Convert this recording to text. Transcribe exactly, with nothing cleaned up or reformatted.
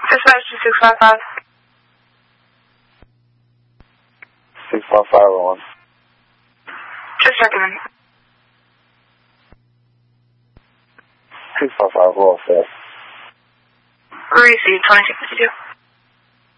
Dispatch to six five five. six five five on. Just checking in. six five five, roll fast. Receive twenty-two fifty-two.